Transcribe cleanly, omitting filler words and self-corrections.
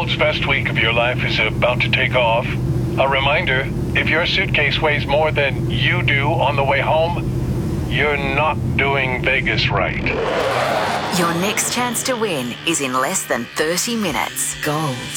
world's best week of your life is about to take off. A reminder, if your suitcase weighs more than you do on the way home, you're not doing Vegas right. Your next chance to win is in less than 30 minutes. Gold.